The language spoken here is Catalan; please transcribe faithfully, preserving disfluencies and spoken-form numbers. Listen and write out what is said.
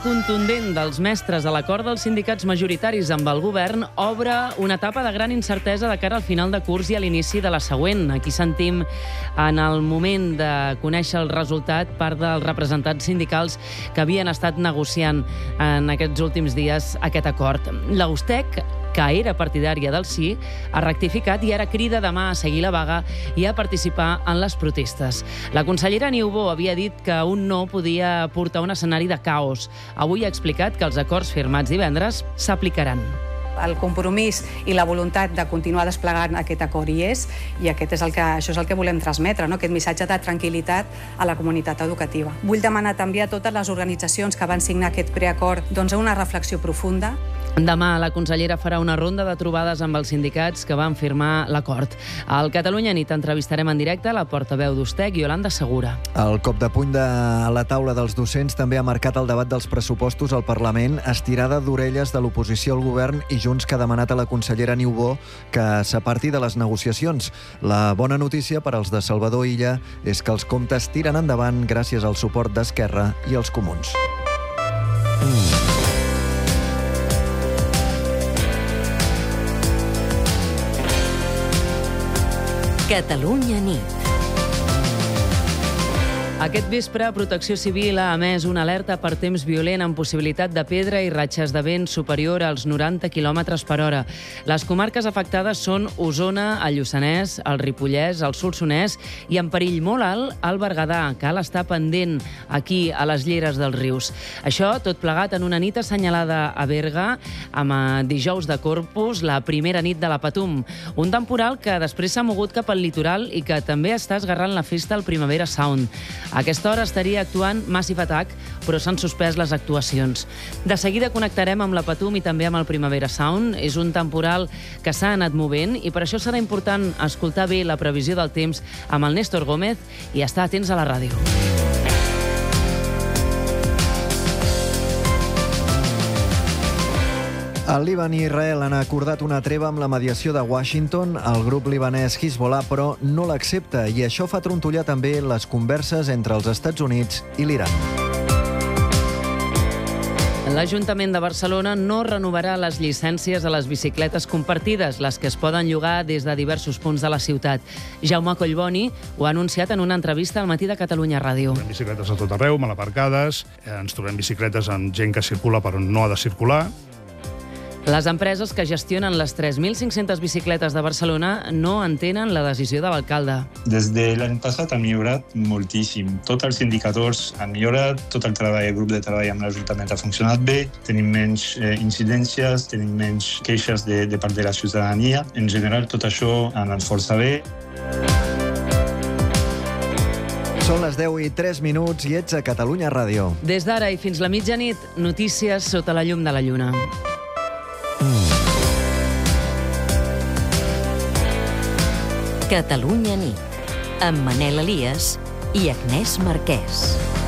contundent dels mestres a l'acord dels sindicats majoritaris amb el govern obre una etapa de gran incertesa de cara al final de curs i a l'inici de la següent. Aquí sentim en el moment de conèixer el resultat part dels representants sindicals que havien estat negociant en aquests últims dies aquest acord. La USTEC, que era partidària del sí, ha rectificat i ara crida demà a seguir la vaga i a participar en les protestes. La consellera Niubó havia dit que un no podia portar un escenari de caos. Avui ha explicat que els acords firmats divendres s'aplicaran. El compromís i la voluntat de continuar desplegant aquest acord hi és, i aquest és el que, això és el que volem transmetre, no? Aquest missatge de tranquil·litat a la comunitat educativa. Vull demanar també a totes les organitzacions que van signar aquest preacord doncs, una reflexió profunda. Demà la consellera farà una ronda de trobades amb els sindicats que van firmar l'acord. Al Catalunya Nit entrevistarem en directe la portaveu d'USTEC, Iolanda Segura. El cop de puny de la taula dels docents també ha marcat el debat dels pressupostos al Parlament, estirada d'orelles de l'oposició al govern i Junts, que ha demanat a la consellera Niubó que s'aparti de les negociacions. La bona notícia per als de Salvador Illa és que els comptes tiren endavant gràcies al suport d'Esquerra i els Comuns. Mm. Catalunya Nit. Aquest vespre, Protecció Civil ha emès una alerta per temps violent amb possibilitat de pedra i ratxes de vent superior als noranta quilòmetres per hora. Les comarques afectades són Osona, el Lluçanès, el Ripollès, el Solsonès i, en perill molt alt, el Berguedà. Cal estar pendent aquí, a les lleres dels rius. Això tot plegat en una nit assenyalada a Berga, amb dijous de Corpus, la primera nit de la Patum. Un temporal que després s'ha mogut cap al litoral i que també està esgarrant la festa al Primavera Sound. A aquesta hora estaria actuant Massive Attack, però s'han suspès les actuacions. De seguida connectarem amb la Patum i també amb el Primavera Sound. És un temporal que s'ha anat movent i per això serà important escoltar bé la previsió del temps amb el Néstor Gómez i estar atents a la ràdio. El Líban i Israel han acordat una treva amb la mediació de Washington. El grup libanès Hezbollah, però, no l'accepta i això fa trontollar també les converses entre els Estats Units i l'Iran. L'Ajuntament de Barcelona no renovarà les llicències a les bicicletes compartides, les que es poden llogar des de diversos punts de la ciutat. Jaume Collboni ho ha anunciat en una entrevista al Matí de Catalunya Ràdio. Trobem bicicletes a tot arreu, mal aparcades, ens trobem bicicletes amb gent que circula per on no ha de circular. Les empreses que gestionen les tres mil cinc-centes bicicletes de Barcelona no entenen la decisió de l'alcalde. Des de l'any passat ha millorat moltíssim. Tots els indicadors han millorat, tot el treball, el grup de treball amb l'Ajuntament ha funcionat bé, tenim menys eh, incidències, tenim menys queixes de, de part de la ciutadania. En general, tot això ha anat força bé. Són les deu i tres minuts i ets a Catalunya Ràdio. Des d'ara i fins la mitjanit, notícies sota la llum de la lluna. Catalunya Nit, amb Manel Elias i Agnès Marquès.